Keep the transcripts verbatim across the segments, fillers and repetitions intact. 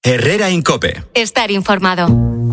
Herrera Incope. Estar informado.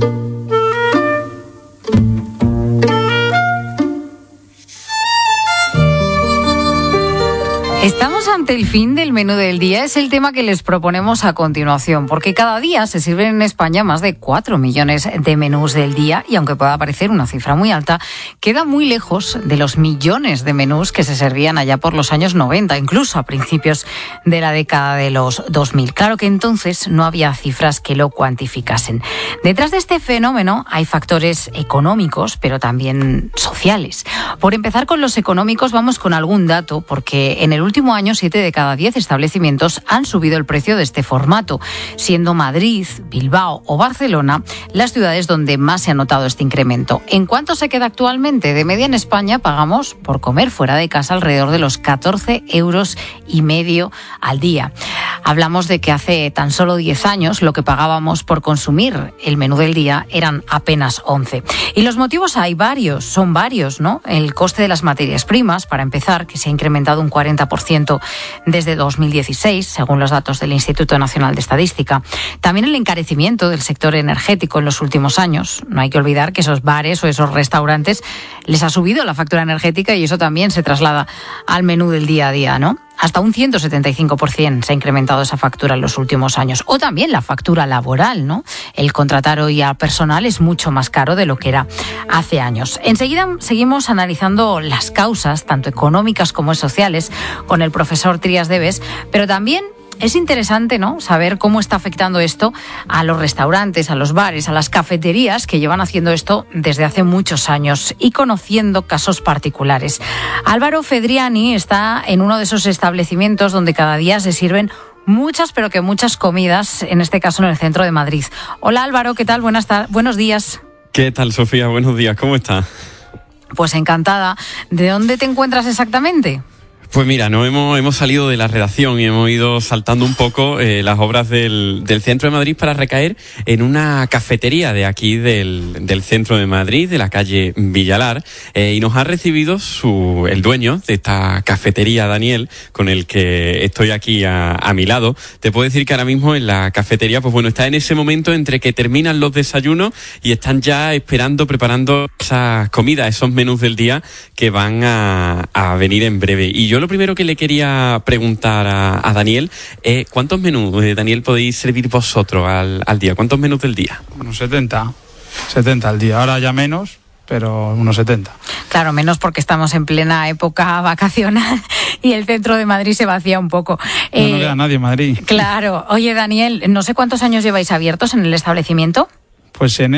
Estamos ante el fin del menú del día, es el tema que les proponemos a continuación, porque cada día se sirven en España más de cuatro millones de menús del día y aunque pueda parecer una cifra muy alta, queda muy lejos de los millones de menús que se servían allá por los años noventa, incluso a principios de la década de los dos mil. Claro que entonces no había cifras que lo cuantificasen. Detrás de este fenómeno hay factores económicos, pero también sociales. Por empezar con los económicos, vamos con algún dato, porque en el último año, siete de cada diez establecimientos han subido el precio de este formato, siendo Madrid, Bilbao o Barcelona las ciudades donde más se ha notado este incremento. ¿En cuánto se queda actualmente? De media en España pagamos por comer fuera de casa alrededor de los catorce euros y medio al día. Hablamos de que hace tan solo diez años lo que pagábamos por consumir el menú del día eran apenas once. Y los motivos hay varios, son varios, ¿no? El coste de las materias primas, para empezar, que se ha incrementado un cuarenta por ciento desde dos mil dieciséis, según los datos del Instituto Nacional de Estadística. También el encarecimiento del sector energético en los últimos años. No hay que olvidar que esos bares o esos restaurantes les ha subido la factura energética y eso también se traslada al menú del día a día, ¿no? Hasta un ciento setenta y cinco por ciento se ha incrementado esa factura en los últimos años. O también la factura laboral, ¿no? El contratar hoy a personal es mucho más caro de lo que era hace años. Enseguida seguimos analizando las causas, tanto económicas como sociales, con el profesor Trías Debes, pero también es interesante, ¿no?, saber cómo está afectando esto a los restaurantes, a los bares, a las cafeterías que llevan haciendo esto desde hace muchos años y conociendo casos particulares. Álvaro Fedriani está en uno de esos establecimientos donde cada día se sirven muchas, pero que muchas comidas, en este caso en el centro de Madrid. Hola Álvaro, ¿qué tal? Buenas tardes, buenos días. ¿Qué tal, Sofía? Buenos días, ¿cómo estás? Pues encantada. ¿De dónde te encuentras exactamente? Pues mira, no hemos, hemos salido de la redacción y hemos ido saltando un poco eh, las obras del, del centro de Madrid para recaer en una cafetería de aquí del, del centro de Madrid, de la calle Villalar, eh, y nos ha recibido su, el dueño de esta cafetería, Daniel, con el que estoy aquí a, a mi lado. Te puedo decir que ahora mismo en la cafetería, pues bueno, está en ese momento entre que terminan los desayunos y están ya esperando, preparando esas comidas, esos menús del día que van a, a venir en breve. Y yo lo primero que le quería preguntar a, a Daniel es, ¿cuántos menús, eh, Daniel, podéis servir vosotros al, al día? ¿Cuántos menús del día? Unos setenta, setenta al día. Ahora ya menos, pero unos setenta. Claro, menos porque estamos en plena época vacacional y el centro de Madrid se vacía un poco. No, eh, no queda nadie en Madrid. Claro. Oye, Daniel, no sé cuántos años lleváis abiertos en el establecimiento. Pues en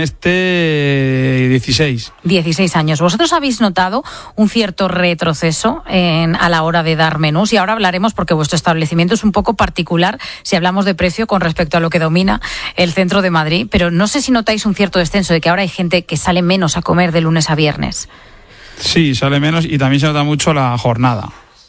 este dieciséis. dieciséis años. ¿Vosotros habéis notado un cierto retroceso en, a la hora de dar menús? Y ahora hablaremos porque vuestro establecimiento es un poco particular si hablamos de precio con respecto a lo que domina el centro de Madrid. Pero no sé si notáis un cierto descenso de que ahora hay gente que sale menos a comer de lunes a viernes. Sí, sale menos y también se nota mucho la jornada.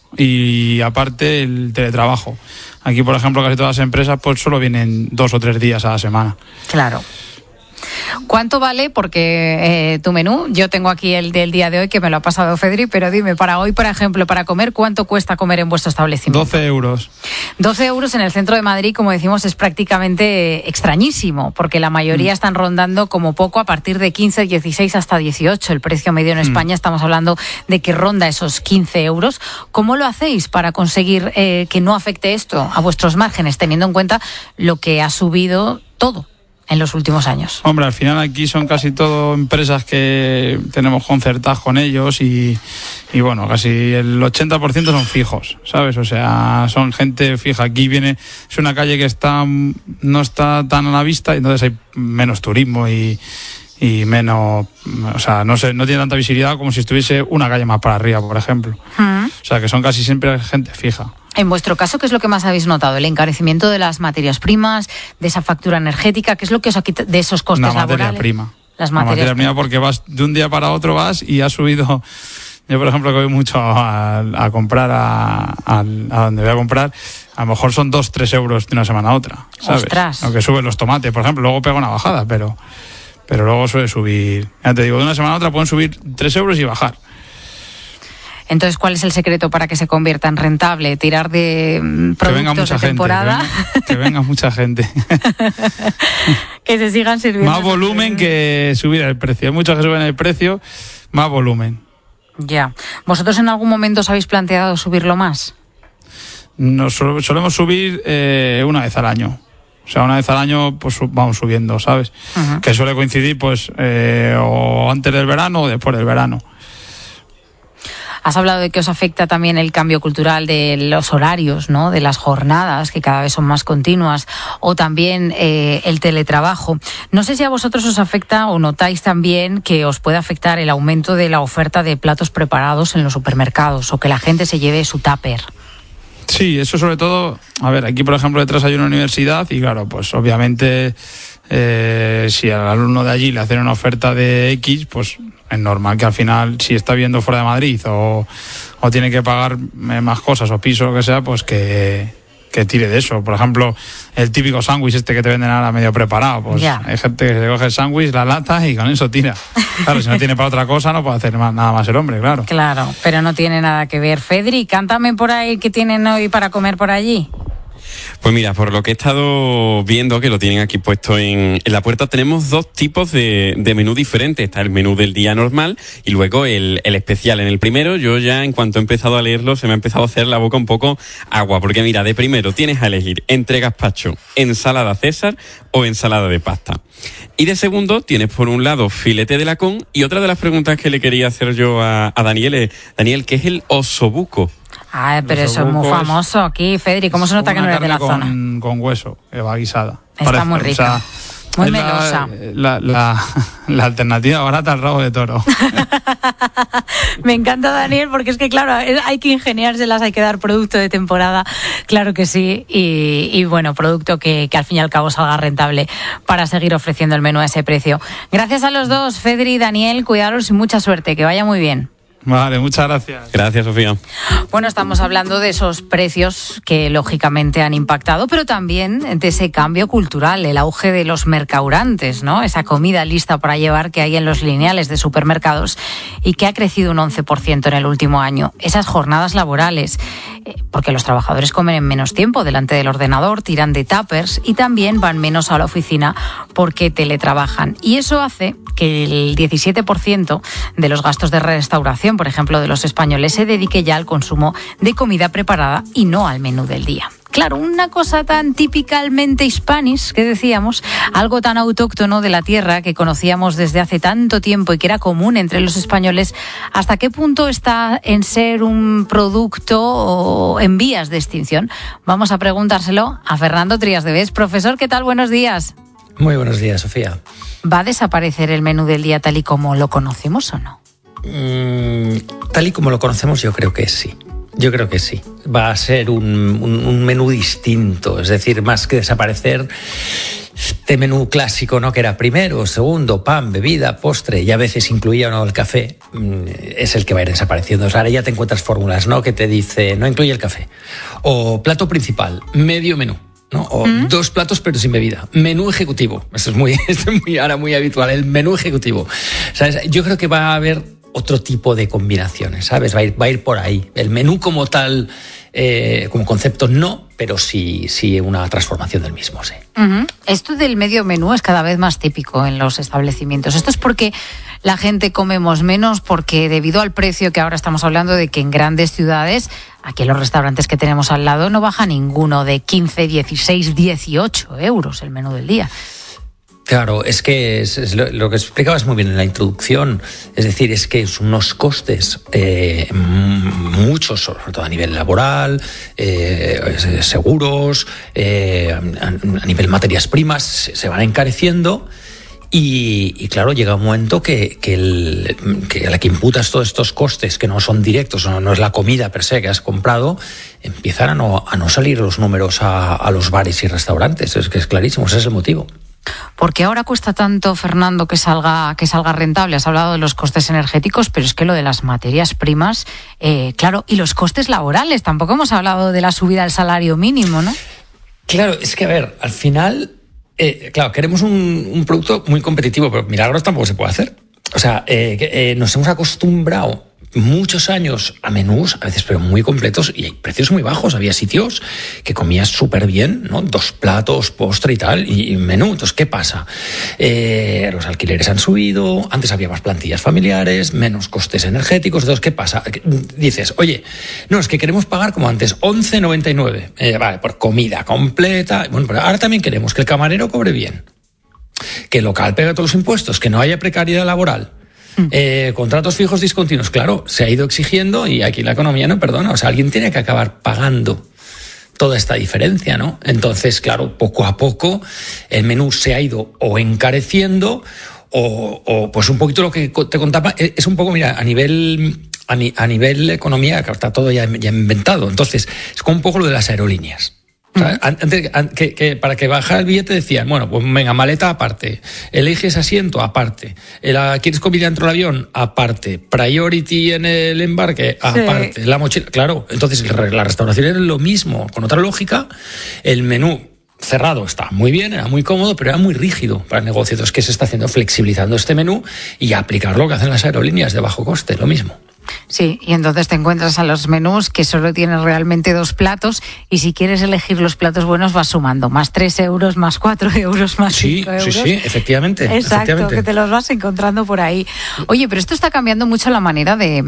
Y aparte el teletrabajo. Aquí, por ejemplo, casi todas las empresas pues solo vienen dos o tres días a la semana. Claro. ¿Cuánto vale? Porque eh, tu menú, yo tengo aquí el del día de hoy que me lo ha pasado Fedri, pero dime, para hoy, por ejemplo, para comer, ¿cuánto cuesta comer en vuestro establecimiento? doce euros. doce euros en el centro de Madrid, como decimos, es prácticamente extrañísimo, porque la mayoría mm. están rondando como poco a partir de quince, dieciséis hasta dieciocho. El precio medio en España, mm. estamos hablando de que ronda esos quince euros. ¿Cómo lo hacéis para conseguir eh, que no afecte esto a vuestros márgenes, teniendo en cuenta lo que ha subido todo en los últimos años? Hombre, al final aquí son casi todo empresas que tenemos concertadas con ellos y, y bueno, casi el ochenta por ciento son fijos, ¿sabes? O sea, son gente fija. Aquí viene, es una calle que está no está tan a la vista, entonces hay menos turismo y, y menos, o sea, no sé, no tiene tanta visibilidad como si estuviese una calle más para arriba, por ejemplo. Uh-huh. O sea, que son casi siempre gente fija. En vuestro caso, ¿qué es lo que más habéis notado? ¿El encarecimiento de las materias primas, de esa factura energética? ¿Qué es lo que os ha quitado de esos costes laborales? La materia laborales? prima. Las la materias materia prima, porque vas de un día para otro vas y has subido. Yo, por ejemplo, que voy mucho a, a comprar a, a, a donde voy a comprar, a lo mejor son dos, tres euros de una semana a otra, ¿sabes? Ostras. Lo que suben los tomates, por ejemplo, luego pega una bajada, pero, pero luego suele subir. Ya te digo, de una semana a otra pueden subir tres euros y bajar. Entonces, ¿cuál es el secreto para que se convierta en rentable? ¿Tirar de mm, productos de temporada? Gente, que, venga, que venga mucha gente. Que se sigan sirviendo. Más volumen que subir el precio. Hay muchos que suben el precio, más volumen. Ya. ¿Vosotros en algún momento os habéis planteado subirlo más? Nos solemos subir eh, una vez al año. O sea, una vez al año pues vamos subiendo, ¿sabes? Uh-huh. Que suele coincidir pues eh, o antes del verano o después del verano. Has hablado de que os afecta también el cambio cultural de los horarios, ¿no? De las jornadas, que cada vez son más continuas, o también eh, el teletrabajo. No sé si a vosotros os afecta o notáis también que os puede afectar el aumento de la oferta de platos preparados en los supermercados o que la gente se lleve su tupper. Sí, eso sobre todo, a ver, aquí por ejemplo detrás hay una universidad y claro, pues obviamente eh, si al alumno de allí le hacen una oferta de X, pues es normal que al final, si está viviendo fuera de Madrid o, o tiene que pagar más cosas o piso o lo que sea, pues que, que tire de eso. Por ejemplo, el típico sándwich este que te venden ahora medio preparado, pues yeah. Hay gente que se coge el sándwich, la lata y con eso tira. Claro, si no tiene para otra cosa no puede hacer más, nada más el hombre, claro. Claro, pero no tiene nada que ver. Fedri, cántame por ahí qué tienen hoy para comer por allí. Pues mira, por lo que he estado viendo, que lo tienen aquí puesto en, en la puerta, tenemos dos tipos de, de menú diferentes. Está el menú del día normal y luego el, el especial. En el primero, yo ya en cuanto he empezado a leerlo, se me ha empezado a hacer la boca un poco agua. Porque mira, de primero tienes a elegir entre gazpacho, ensalada César o ensalada de pasta. Y de segundo tienes por un lado filete de lacón y otra de las preguntas que le quería hacer yo a, a Daniel es, Daniel, ¿qué es el osobuco? Ah, pero eso es muy famoso aquí, Fedri. ¿Cómo se nota que no eres de la con, zona? Con hueso, que va guisada. Está Parece, muy rica, o sea, muy melosa. La, la, la, la alternativa barata al rabo de toro. Me encanta, Daniel, porque es que, claro, hay que ingeniárselas, hay que dar producto de temporada, claro que sí, y, y bueno, producto que, que al fin y al cabo salga rentable para seguir ofreciendo el menú a ese precio. Gracias a los dos, Fedri y Daniel, cuidaros y mucha suerte, que vaya muy bien. Vale, muchas gracias. Gracias, Sofía. Bueno, estamos hablando de esos precios que lógicamente han impactado, pero también de ese cambio cultural, el auge de los mercaurantes, ¿no? Esa comida lista para llevar que hay en los lineales de supermercados y que ha crecido un once por ciento en el último año. Esas jornadas laborales, porque los trabajadores comen en menos tiempo delante del ordenador, tiran de tuppers y también van menos a la oficina porque teletrabajan. Y eso hace que el diecisiete por ciento de los gastos de restauración, por ejemplo, de los españoles, se dedique ya al consumo de comida preparada y no al menú del día. Claro, una cosa tan típicamente hispanic que decíamos, algo tan autóctono de la tierra que conocíamos desde hace tanto tiempo y que era común entre los españoles, ¿hasta qué punto está en ser un producto o en vías de extinción? Vamos a preguntárselo a Fernando Trías de Bes. Profesor, ¿qué tal? Buenos días. Muy buenos días, Sofía. ¿Va a desaparecer el menú del día tal y como lo conocemos o no? Mm, tal y como lo conocemos, yo creo que sí. Yo creo que sí. Va a ser un, un, un menú distinto, es decir, más que desaparecer este menú clásico, ¿no? Que era primero, segundo, pan, bebida, postre, y a veces incluía o no el café, es el que va a ir desapareciendo. O sea, ahora ya te encuentras fórmulas, ¿no? Que te dice, no incluye el café. O plato principal, medio menú. ¿No? O ¿Mm? Dos platos pero sin bebida. Menú ejecutivo. Eso es muy, esto es muy, ahora muy habitual. El menú ejecutivo. ¿Sabes? Yo creo que va a haber otro tipo de combinaciones, ¿sabes? Va a ir, va a ir por ahí. El menú como tal, eh, como concepto no, pero sí, sí una transformación del mismo, sí. Uh-huh. Esto del medio menú es cada vez más típico en los establecimientos. Esto es porque la gente comemos menos, porque debido al precio que ahora estamos hablando de que en grandes ciudades, aquí en los restaurantes que tenemos al lado, no baja ninguno de quince, dieciséis, dieciocho euros el menú del día. Claro, es que es, es lo, lo que explicabas muy bien en la introducción, es decir, es que son unos costes, eh, muchos, sobre todo a nivel laboral, eh, seguros, eh, a, a nivel materias primas, se, se van encareciendo. Y, y claro, llega un momento que, que, el, que a la que imputas todos estos costes que no son directos, no, no es la comida per se que has comprado, empiezan a no, a no salir los números a, a los bares y restaurantes. Es que es clarísimo, ese es el motivo. ¿Por qué ahora cuesta tanto, Fernando, que salga, que salga rentable? Has hablado de los costes energéticos, pero es que lo de las materias primas, eh, claro, y los costes laborales, tampoco hemos hablado de la subida del salario mínimo, ¿no? Claro, es que a ver, al final... Eh, claro, queremos un, un producto muy competitivo, pero milagros tampoco se puede hacer. O sea, eh, eh, nos hemos acostumbrado, muchos años a menús, a veces pero muy completos, y hay precios muy bajos. Había sitios que comías súper bien, ¿no? Dos platos, postre y tal, y, y menú. Entonces, ¿qué pasa? Eh, los alquileres han subido, antes había más plantillas familiares, menos costes energéticos. Entonces, ¿qué pasa? Dices, oye, no, es que queremos pagar como antes, once noventa y nueve, eh, vale, por comida completa. Bueno, pero ahora también queremos que el camarero cobre bien, que el local pegue todos los impuestos, que no haya precariedad laboral. Eh, contratos fijos discontinuos, claro, se ha ido exigiendo y aquí la economía no perdona, o sea, alguien tiene que acabar pagando toda esta diferencia, ¿no? Entonces, claro, poco a poco el menú se ha ido o encareciendo o, o pues un poquito lo que te contaba, es un poco, mira, a nivel a, ni, a nivel economía, que está todo ya, ya inventado, entonces es como un poco lo de las aerolíneas. O sea, antes, que, que para que bajara el billete decían, bueno, pues venga, maleta aparte, eliges asiento aparte, la, quieres comida dentro del avión aparte, priority en el embarque aparte, sí. La mochila, claro. Entonces la restauración era lo mismo, con otra lógica. El menú cerrado está muy bien, era muy cómodo, pero era muy rígido para el negocio. Entonces, ¿qué se está haciendo? Flexibilizando este menú y aplicar lo que hacen las aerolíneas de bajo coste, lo mismo. Sí, y entonces te encuentras a los menús que solo tienen realmente dos platos y si quieres elegir los platos buenos vas sumando más tres euros, más cuatro euros, más sí, cinco euros. Sí, sí, efectivamente. Exacto, efectivamente. Que te los vas encontrando por ahí. Oye, pero esto está cambiando mucho la manera de,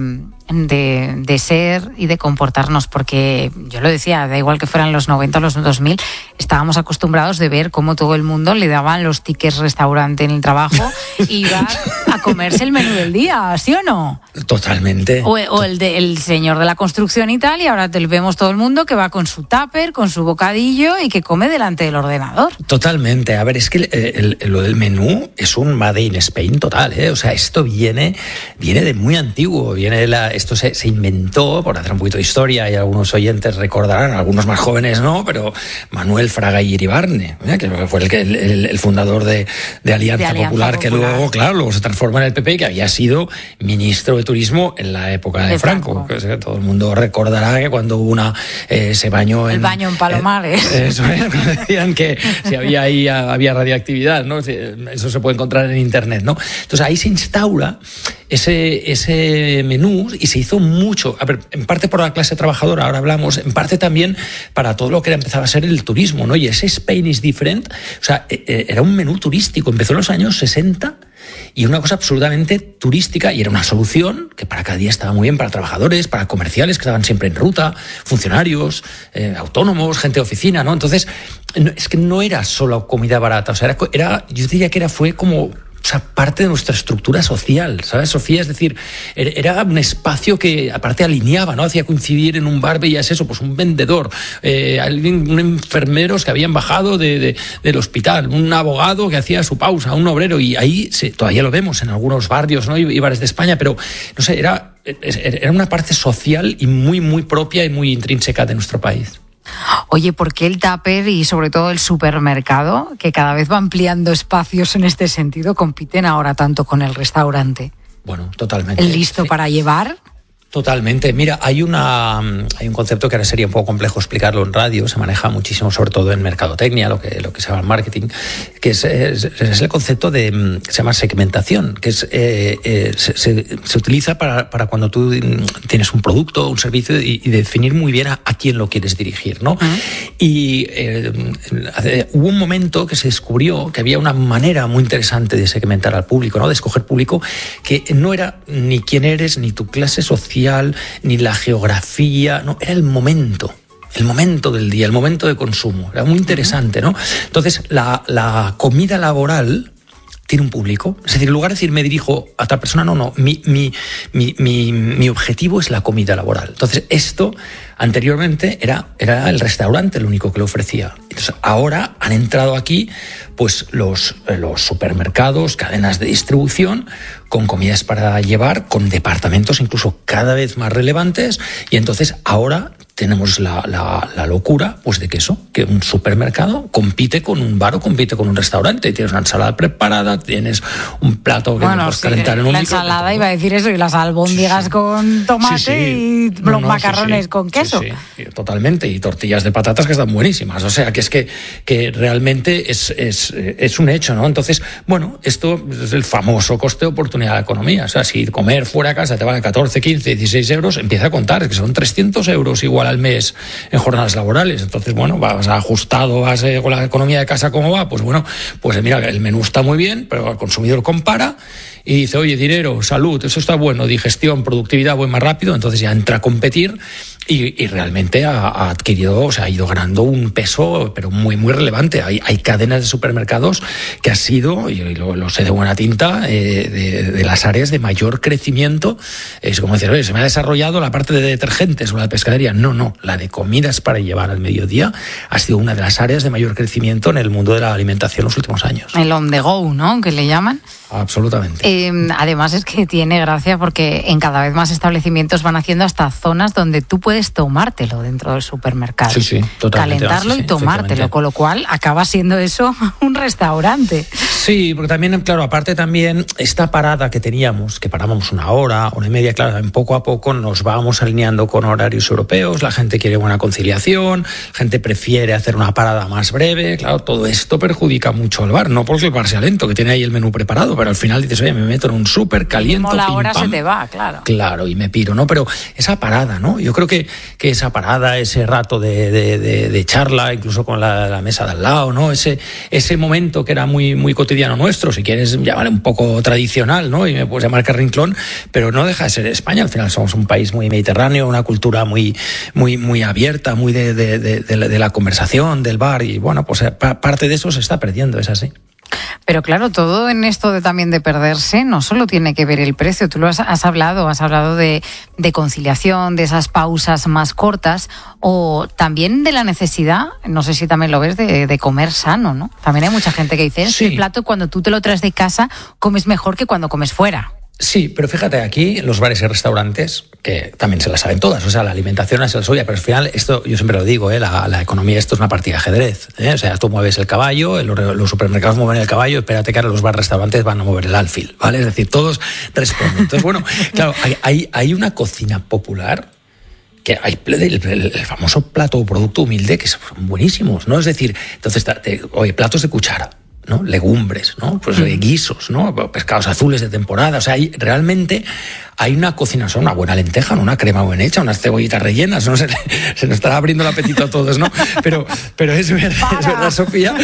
de, de ser y de comportarnos, porque yo lo decía, da igual que fueran los noventa o los dos mil, estábamos acostumbrados de ver cómo todo el mundo le daban los tickets restaurante en el trabajo y iba a comerse el menú del día, ¿sí o no? Totalmente. O, o el, de, el señor de la construcción y tal, y ahora te vemos todo el mundo que va con su tupper, con su bocadillo y que come delante del ordenador. Totalmente. A ver, es que el, el, lo del menú es un Made in Spain total, ¿eh? O sea, esto viene, viene de muy antiguo. Viene de la, esto se, se inventó, por hacer un poquito de historia, y algunos oyentes recordarán, algunos más jóvenes no, pero Manuel Fraga y Iribarne, ¿eh? Que fue el, el, el fundador de, de, Alianza, de Alianza Popular, Popular, que luego, claro, luego se transforma en el P P, que había sido ministro de Turismo en la época de, de Franco. Franco. Que todo el mundo recordará que cuando hubo una eh, se bañó en el baño en Palomares. Eh, eso es, decían que si había ahí había radiactividad, ¿no? Eso se puede encontrar en internet, ¿no? Entonces ahí se instaura ese ese menú y se hizo mucho, a ver, en parte por la clase trabajadora, ahora hablamos, en parte también para todo lo que empezaba a ser el turismo, ¿no? Y ese Spain is different, o sea, era un menú turístico, empezó en los años sesenta y una cosa absolutamente turística, y era una solución que para cada día estaba muy bien para trabajadores, para comerciales que estaban siempre en ruta, funcionarios, eh, autónomos, gente de oficina, ¿no? Entonces, no, es que no era solo comida barata, o sea, era, era yo diría que era fue como o sea, parte de nuestra estructura social, ¿sabes, Sofía? Es decir, era un espacio que aparte alineaba, ¿no? Hacía coincidir en un bar, veías eso, pues un vendedor, eh, alguien, un enfermeros que habían bajado de, de, del hospital, un abogado que hacía su pausa, un obrero, y ahí se, todavía lo vemos en algunos barrios, ¿no? Y bares de España, pero no sé, era, era una parte social y muy, muy propia y muy intrínseca de nuestro país. Oye, ¿por qué el tupper y sobre todo el supermercado, que cada vez va ampliando espacios en este sentido, compiten ahora tanto con el restaurante? Bueno, totalmente. ¿El listo sí. para llevar? Totalmente. Mira, hay una hay un concepto que ahora sería un poco complejo explicarlo en radio, se maneja muchísimo, sobre todo en mercadotecnia, lo que lo que se llama marketing, que es, es, es el concepto de que se llama segmentación, que es eh, eh, se, se, se utiliza para, para cuando tú tienes un producto, un servicio y, y definir muy bien a, a quién lo quieres dirigir, ¿no? Uh-huh. Y eh, hubo un momento que se descubrió que había una manera muy interesante de segmentar al público, ¿no? De escoger público, que no era ni quién eres ni tu clase social ni la geografía, no, era el momento, el momento del día, el momento de consumo. Era muy interesante, ¿no? Entonces, la, la comida laboral tiene un público. Es decir, en lugar de decir me dirijo a tal persona, no, no, mi, mi, mi, mi, mi objetivo es la comida laboral. Entonces, esto anteriormente era, era el restaurante el único que lo ofrecía. Entonces, ahora han entrado aquí pues los, los supermercados, cadenas de distribución, con comidas para llevar, con departamentos incluso cada vez más relevantes, y entonces ahora tenemos la, la, la locura, pues de que eso, que un supermercado compite con un bar o compite con un restaurante. Tienes una ensalada preparada, tienes un plato que bueno, puedes sí, calentar en un la micro. ensalada iba a decir eso, y las albóndigas sí, sí. con tomate sí, sí. y no, los no, macarrones sí, sí. con queso. Sí, sí, totalmente, y tortillas de patatas que están buenísimas. O sea, que es que, que realmente es, es, es un hecho, ¿no? Entonces, bueno, esto es el famoso coste de oportunidad de la economía. O sea, si comer fuera de casa te vale catorce, quince, dieciséis euros, empieza a contar, que son trescientos euros igual al mes en jornadas laborales. Entonces, bueno, vas ajustado, vas eh, con la economía de casa cómo va, pues bueno, pues mira, el menú está muy bien, pero el consumidor compara y dice, oye, dinero, salud, eso está bueno, digestión, productividad, voy más rápido, entonces ya entra a competir y, y realmente ha, ha adquirido, o sea, ha ido ganando un peso, pero muy, muy relevante. Hay, hay cadenas de supermercados que ha sido, y lo, lo sé de buena tinta, eh, de, de las áreas de mayor crecimiento. Es como decir, oye, se me ha desarrollado la parte de detergentes o la de pescadería. No, no, la de comidas para llevar al mediodía ha sido una de las áreas de mayor crecimiento en el mundo de la alimentación en los últimos años. El on the go, ¿no?, que le llaman. Absolutamente. Eh, además es que tiene gracia porque en cada vez más establecimientos van haciendo hasta zonas donde tú puedes tomártelo dentro del supermercado. Sí, sí, totalmente. Calentarlo sí, sí, y tomártelo, con lo cual acaba siendo eso un restaurante. Sí, porque también, claro, aparte también esta parada que teníamos, que parábamos una hora, una y media, claro, poco a poco nos vamos alineando con horarios europeos, la gente quiere buena conciliación, la gente prefiere hacer una parada más breve, claro, todo esto perjudica mucho al bar, no porque el bar sea lento, que tiene ahí el menú preparado, pero al final dices, oye, me meto en un súper caliente. Como la hora se te va, claro. Claro, y me piro, ¿no? Pero esa parada, ¿no? Yo creo que, que esa parada, ese rato de, de, de, de charla, incluso con la, la mesa de al lado, ¿no? Ese, ese momento que era muy, muy cotidiano nuestro, si quieres llamarle un poco tradicional, ¿no? Y me puedes llamar carrinclón, pero no deja de ser España. Al final somos un país muy mediterráneo, una cultura muy, muy, muy abierta, muy de, de, de, de, la, de la conversación, del bar, y bueno, pues parte de eso se está perdiendo, es así. Pero claro, todo en esto de también de perderse no solo tiene que ver el precio. Tú lo has, has hablado, has hablado de, de conciliación, de esas pausas más cortas, o también de la necesidad, no sé si también lo ves, de, de comer sano, ¿no? También hay mucha gente que dice, sí. El plato cuando tú te lo traes de casa comes mejor que cuando comes fuera. Sí, pero fíjate, aquí los bares y restaurantes, que también se las saben todas, o sea, la alimentación es la suya, pero al final, esto yo siempre lo digo, ¿eh? la, la economía, esto es una partida de ajedrez, ¿eh? O sea, tú mueves el caballo, el, los supermercados mueven el caballo, espérate que ahora los bares y restaurantes van a mover el alfil, ¿vale? Es decir, todos responden. Entonces, bueno, claro, hay, hay, hay una cocina popular que hay el, el, el famoso plato o producto humilde que son buenísimos, ¿no? Es decir, entonces, te, oye, platos de cuchara, ¿no? Legumbres, ¿no? Pues mm. guisos, ¿no? Pescados azules de temporada. O sea, hay, realmente hay una cocina, o sea, una buena lenteja, ¿no? Una crema bien hecha, unas cebollitas rellenas, ¿no? Se, se nos estará abriendo el apetito a todos, ¿no? Pero, pero es verdad, es verdad, Sofía,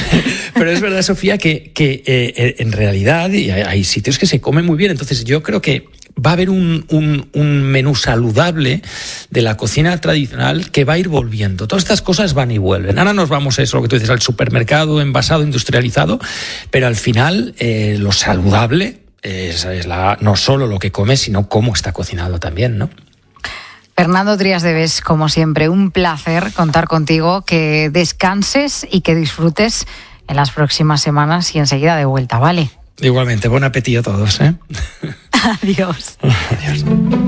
pero es verdad, Sofía, que, que eh, en realidad y hay, hay sitios que se comen muy bien. Entonces yo creo que va a haber un, un, un menú saludable de la cocina tradicional que va a ir volviendo. Todas estas cosas van y vuelven. Ahora nos vamos a eso, lo que tú dices, al supermercado envasado, industrializado, pero al final eh, lo saludable es, es la, no solo lo que comes, sino cómo está cocinado también, ¿no? Fernando Trías de Bes, como siempre, un placer contar contigo, que descanses y que disfrutes en las próximas semanas y enseguida de vuelta, ¿vale? Igualmente, buen apetito a todos, ¿eh? Adiós. Adiós.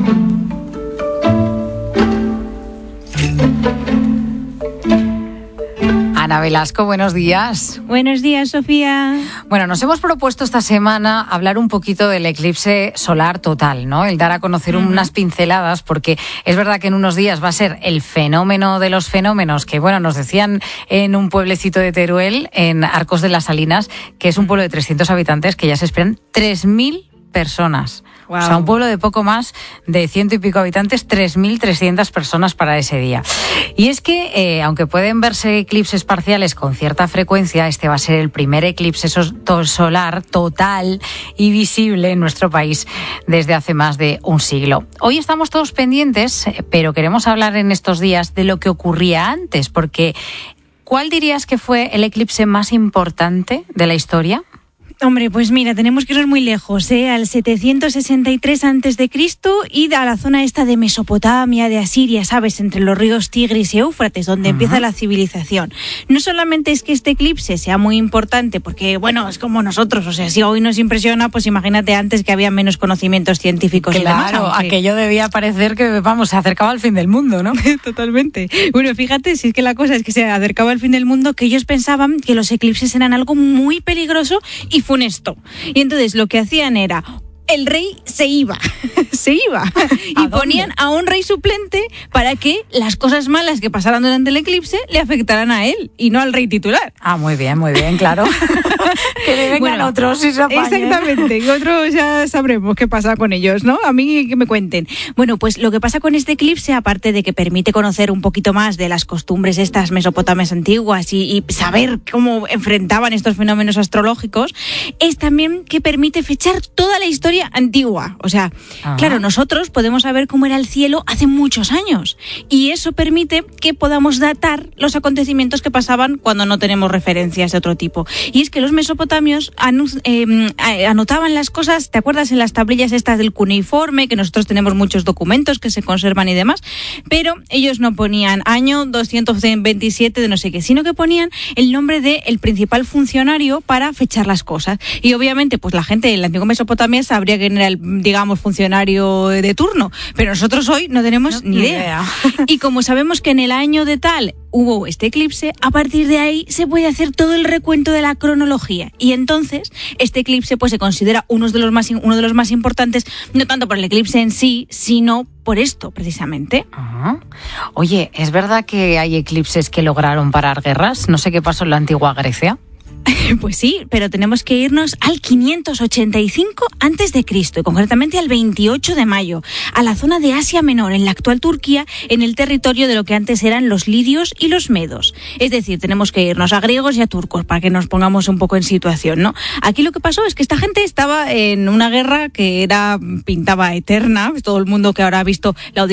Ana Velasco, buenos días. Buenos días, Sofía. Bueno, nos hemos propuesto esta semana hablar un poquito del eclipse solar total, ¿no? El dar a conocer uh-huh. unas pinceladas, porque es verdad que en unos días va a ser el fenómeno de los fenómenos, que bueno, nos decían en un pueblecito de Teruel, en Arcos de las Salinas, que es un pueblo de trescientos habitantes, que ya se esperan tres mil personas. Wow. O sea, un pueblo de poco más de ciento y pico habitantes, tres mil trescientas personas para ese día. Y es que, eh, aunque pueden verse eclipses parciales con cierta frecuencia, este va a ser el primer eclipse solar total y visible en nuestro país desde hace más de un siglo. Hoy estamos todos pendientes, pero queremos hablar en estos días de lo que ocurría antes, porque ¿cuál dirías que fue el eclipse más importante de la historia? Hombre, pues mira, tenemos que irnos muy lejos, ¿eh? Al setecientos sesenta y tres antes de Cristo y a la zona esta de Mesopotamia, de Asiria, ¿sabes? Entre los ríos Tigris y Éufrates, donde uh-huh. empieza la civilización. No solamente es que este eclipse sea muy importante, porque, bueno, es como nosotros, o sea, si hoy nos impresiona, pues imagínate antes que había menos conocimientos científicos. Claro, y demás. Aunque... aquello debía parecer que, vamos, se acercaba al fin del mundo, ¿no? Totalmente. Bueno, fíjate, si es que la cosa es que se acercaba al fin del mundo, que ellos pensaban que los eclipses eran algo muy peligroso y funesto. Y entonces lo que hacían era... el rey se iba, se iba y ponían a un rey suplente para que las cosas malas que pasaran durante el eclipse le afectaran a él y no al rey titular. Ah, muy bien, muy bien, claro. Que le vengan bueno, otros y se apañen. Exactamente, otros ya sabremos qué pasa con ellos, ¿no? A mí que me cuenten. Bueno, pues lo que pasa con este eclipse, aparte de que permite conocer un poquito más de las costumbres estas mesopotamias antiguas y, y saber cómo enfrentaban estos fenómenos astrológicos, es también que permite fechar toda la historia antigua. O sea, Ajá. claro, nosotros podemos saber cómo era el cielo hace muchos años y eso permite que podamos datar los acontecimientos que pasaban cuando no tenemos referencias de otro tipo. Y es que los mesopotamios anu- eh, anotaban las cosas, ¿te acuerdas? En las tablillas estas del cuneiforme, que nosotros tenemos muchos documentos que se conservan y demás, pero ellos no ponían año doscientos veintisiete de no sé qué, sino que ponían el nombre del principal funcionario para fechar las cosas. Y obviamente, pues la gente en la antigua Mesopotamia sabría quién era el, digamos, funcionario de turno, pero nosotros hoy no tenemos no, ni idea. idea. Y como sabemos que en el año de tal hubo este eclipse, a partir de ahí se puede hacer todo el recuento de la cronología y entonces este eclipse pues se considera uno de los más uno de los más importantes, no tanto por el eclipse en sí, sino por esto precisamente. Ajá. Oye, ¿es verdad que hay eclipses que lograron parar guerras? No sé qué pasó en la antigua Grecia. Pues sí, pero tenemos que irnos al quinientos ochenta y cinco antes de Cristo y concretamente al veintiocho de mayo, a la zona de Asia Menor, en la actual Turquía, en el territorio de lo que antes eran los lidios y los medos. Es decir, tenemos que irnos a griegos y a turcos para que nos pongamos un poco en situación, ¿no? Aquí lo que pasó es que esta gente estaba en una guerra que era pintaba eterna. Todo el mundo que ahora ha visto la